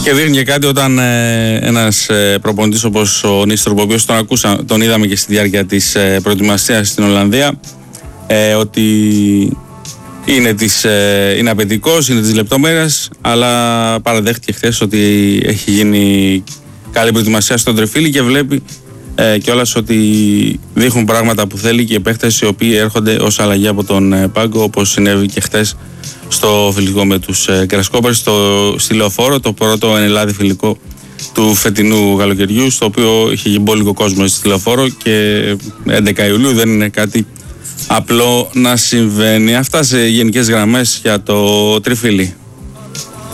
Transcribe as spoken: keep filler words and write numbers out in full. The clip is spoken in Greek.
Και δείχνει και κάτι όταν ε, ένας ε, προπονητής όπως ο Νίστροπ, ο οποίος τον, ακούσα, τον είδαμε και στη διάρκεια της ε, προετοιμασίας στην Ολλανδία, ε, ότι είναι, της, ε, είναι απαιτικός, είναι της λεπτομέρειας, αλλά παραδέχτηκε χθες ότι έχει γίνει καλή προετοιμασία στον Τριφύλι και βλέπει ε, κιόλας ότι δείχνουν πράγματα που θέλει και οι παίχτες οι οποίοι έρχονται ως αλλαγή από τον ε, πάγκο, όπως συνέβη και χθες στο φιλικό με τους ε, Γκρασκόπερς στη Λεωφόρο, το πρώτο εν Ελλάδη φιλικό του φετινού καλοκαιριού, στο οποίο είχε γυμπόλικο κόσμο στη Λεωφόρο και έντεκα Ιουλίου δεν είναι κάτι απλό να συμβαίνει. Αυτά σε γενικές γραμμές για το Τριφύλι.